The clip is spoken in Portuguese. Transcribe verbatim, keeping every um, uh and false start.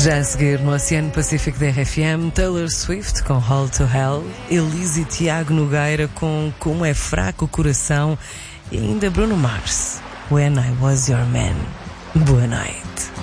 Já a seguir no Oceano Pacífico da R F M, Taylor Swift com Hall to Hell, Elise e Tiago Nogueira com Como é Fraco o Coração e ainda Bruno Mars, When I Was Your Man. Boa noite.